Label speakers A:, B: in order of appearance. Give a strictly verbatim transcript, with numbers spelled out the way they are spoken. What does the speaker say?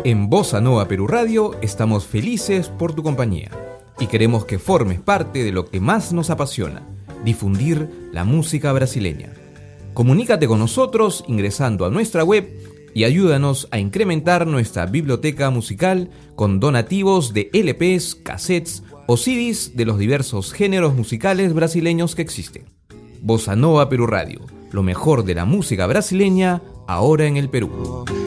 A: En Bossa Nova Perú Radio estamos felices por tu compañía y queremos que formes parte de lo que más nos apasiona, difundir la música brasileña. Comunícate con nosotros ingresando a nuestra web y ayúdanos a incrementar nuestra biblioteca musical con donativos de L Pes, cassettes o C Ds de los diversos géneros musicales brasileños que existen. Bossa Nova Perú Radio, lo mejor de la música brasileña ahora en el Perú.